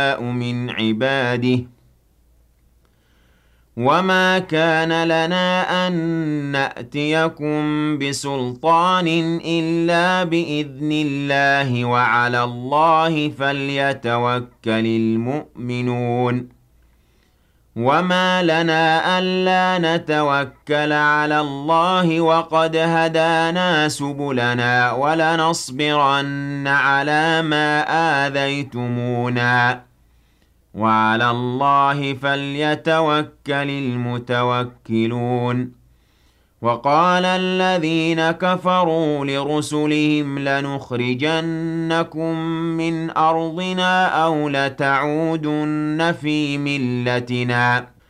من عباده وما كان لنا أن نأتيكم بسلطان إلا بإذن الله وعلى الله فليتوكل المؤمنون وما لنا ألا نتوكل على الله وقد هدانا سبلنا ولنصبرن على ما آذيتمونا وعلى الله فليتوكل المتوكلون وقال الذين كفروا لرسلهم لنخرجنكم من أرضنا أو لتعودن في ملتنا